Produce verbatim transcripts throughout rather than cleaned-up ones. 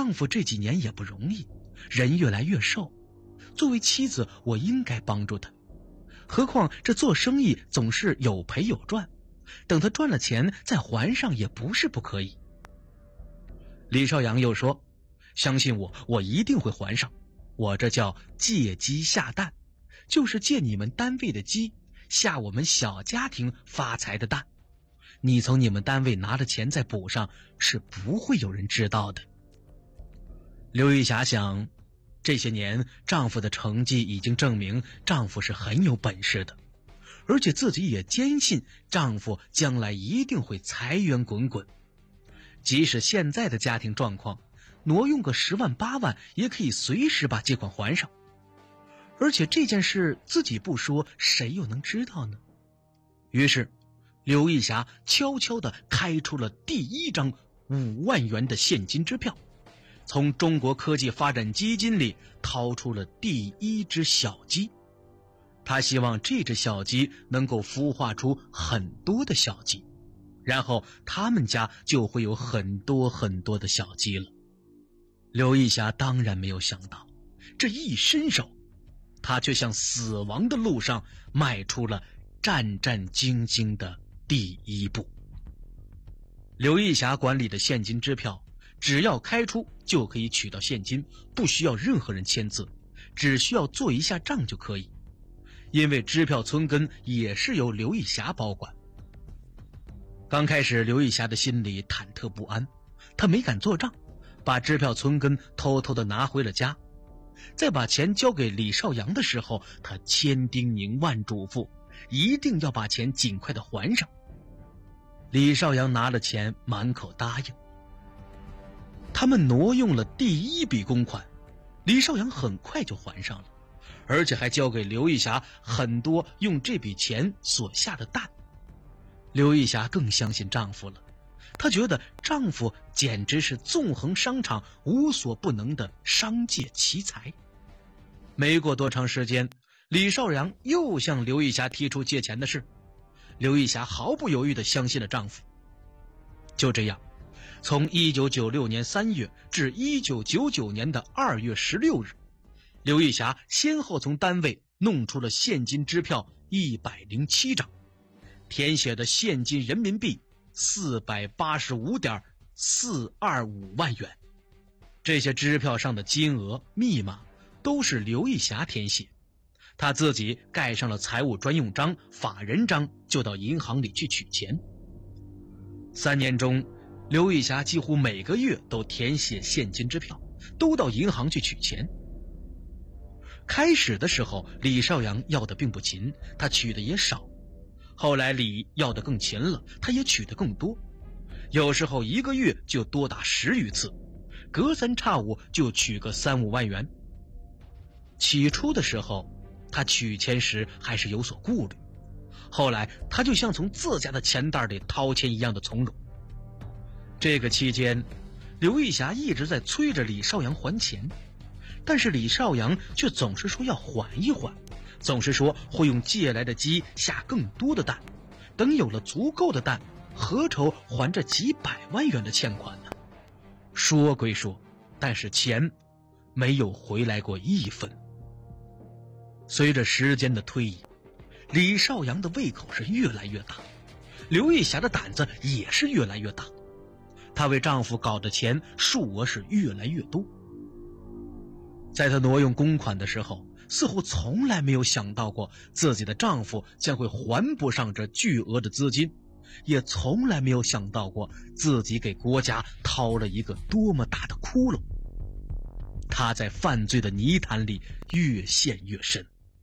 丈夫这几年也不容易，人越来越瘦，作为妻子，我应该帮助他。何况这做生意总是有赔有赚，等他赚了钱再还上也不是不可以。李少阳又说，相信我，我一定会还上。我这叫借鸡下蛋，就是借你们单位的鸡，下我们小家庭发财的蛋。你从你们单位拿的钱再补上，是不会有人知道的。刘玉霞想，这些年丈夫的成绩已经证明丈夫是很有本事的，而且自己也坚信丈夫将来一定会财源滚滚。即使现在的家庭状况，挪用个十万八万也可以随时把借款还上。而且这件事自己不说，谁又能知道呢？于是刘玉霞悄悄地开出了第一张五万元的现金支票，从中国科技发展基金里掏出了第一只小鸡。她希望这只小鸡能够孵化出很多的小鸡，然后他们家就会有很多很多的小鸡了。刘玉霞当然没有想到，这一伸手，她却向死亡的路上迈出了战战兢兢的第一步。刘玉霞管理的现金支票，只要开出就可以取到现金，不需要任何人签字，只需要做一下账就可以。因为支票存根也是由刘玉霞保管。刚开始刘玉霞的心里忐忑不安，她没敢做账，把支票存根偷偷地拿回了家。在把钱交给李少阳的时候，她千叮咛万嘱咐，一定要把钱尽快地还上。李少阳拿了钱，满口答应。他们挪用了第一笔公款，李少阳很快就还上了，而且还交给刘玉霞很多用这笔钱所下的蛋。刘玉霞更相信丈夫了，她觉得丈夫简直是纵横商场无所不能的商界奇才。没过多长时间，李少阳又向刘玉霞提出借钱的事，刘玉霞毫不犹豫地相信了丈夫。就这样，从一九九六年三月至一九九九年的二月十六日，刘玉霞先后从单位弄出了现金支票一百零七张，填写的现金人民币四百八十五点四二五万元。这些支票上的金额、密码都是刘玉霞填写，她自己盖上了财务专用章、法人章，就到银行里去取钱。三年中，刘玉霞几乎每个月都填写现金支票，都到银行去取钱。开始的时候，李少阳要的并不勤，他取的也少。后来李要的更勤了，他也取的更多，有时候一个月就多达十余次，隔三差五就取个三五万元。起初的时候，他取钱时还是有所顾虑，后来他就像从自家的钱袋里掏钱一样的从容。这个期间，刘玉霞一直在催着李少阳还钱，但是李少阳却总是说要缓一缓，总是说会用借来的鸡下更多的蛋，等有了足够的蛋，何愁还这几百万元的欠款呢？说归说，但是钱没有回来过一分。随着时间的推移，李少阳的胃口是越来越大，刘玉霞的胆子也是越来越大，她为丈夫搞的钱数额是越来越多。在她挪用公款的时候，似乎从来没有想到过自己的丈夫将会还不上这巨额的资金，也从来没有想到过自己给国家掏了一个多么大的窟窿。她在犯罪的泥潭里越陷越深。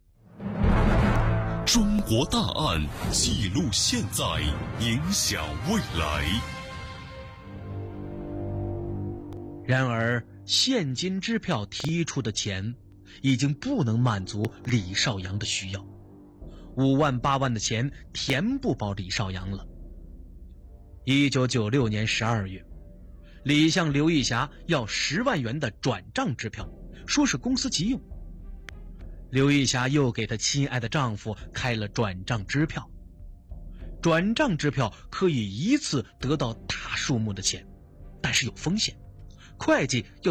中国大案记录现在，影响未来。 然而现金支票提出的钱已经不能满足李少阳的需要，五万八万的钱填不饱李少阳了。一九九六年十二月，李向刘玉霞要十万元的转账支票，说是公司急用。刘玉霞又给她亲爱的丈夫开了转账支票，转账支票可以一次得到大数目的钱，但是有风险，会计要